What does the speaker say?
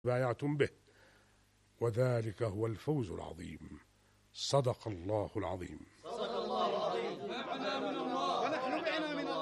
بايعتم به، وذلك هو الفوز العظيم. صدق الله العظيم. صدق الله العظيم. ونحن معنا من الله.